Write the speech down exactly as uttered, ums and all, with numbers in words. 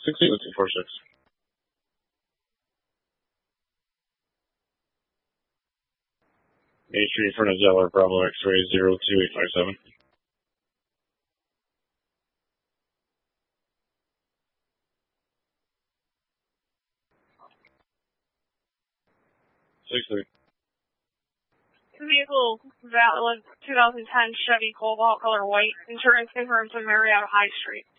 six eight two four six. Main Street in front of Zeller, Bravo X-ray zero two eight five seven. six three. Vehicle valid two thousand ten Chevy Cobalt color white. Insurance confirmed to Marietta High Street.